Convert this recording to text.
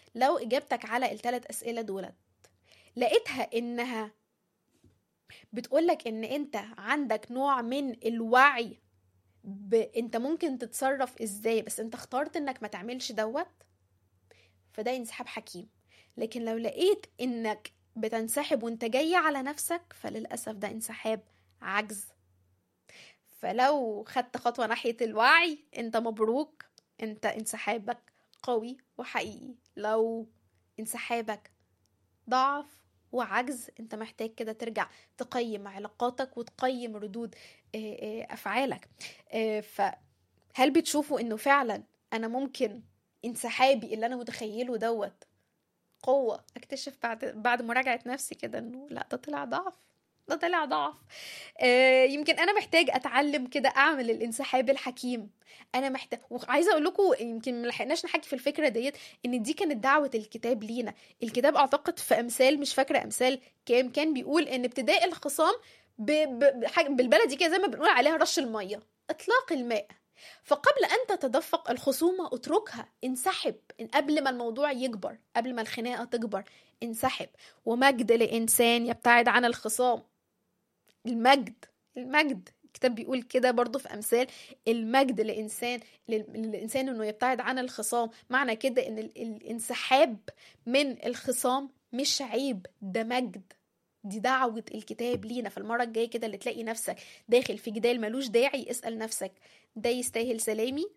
لو اجابتك على الثلاث اسئله دولت لقيتها انها بتقولك ان انت عندك نوع من الوعي انت ممكن تتصرف ازاي، بس انت اخترت انك ما تعملش دوت، فده انسحاب حكيم. لكن لو لقيت انك بتنسحب وانت جاي على نفسك، فللأسف ده انسحاب عجز. فلو خدت خطوة ناحية الوعي، انت مبروك، انت انسحابك قوي وحقيقي. لو انسحابك ضعف وعجز، انت محتاج كده ترجع تقيم علاقاتك وتقيم ردود افعالك. فهل بتشوفوا انه فعلا انا ممكن انسحابي اللي انا متخيله دوت قوة، اكتشف بعد مراجعة نفسي كده انه لا، ده طلع ضعف، ده طلع ضعف. يمكن انا محتاج اتعلم كده اعمل الانسحاب الحكيم. انا محتاج، وعايزه اقول لكم يمكن ملحقناش نحكي في الفكره ديت، ان دي كانت دعوه الكتاب لينا. الكتاب اعتقد في امثال، مش فاكره امثال كان بيقول ان ابتداء الخصام بالبلدي كده زي ما بنقول عليها رش الميه، اطلاق الماء. فقبل أن تتدفق الخصومة اتركها، انسحب قبل ما الموضوع يكبر، قبل ما الخناقة تكبر، انسحب. ومجد لإنسان يبتعد عن الخصام. المجد الكتاب بيقول كده برضو في أمثال، المجد للإنسان إنه يبتعد عن الخصام. معنى كده إن الانسحاب من الخصام مش عيب، ده مجد. دي دعوة الكتاب لينا. فالمرة الجاية كده اللي تلاقي نفسك داخل في جدال ملوش داعي، اسأل نفسك، ده يستاهل سلامي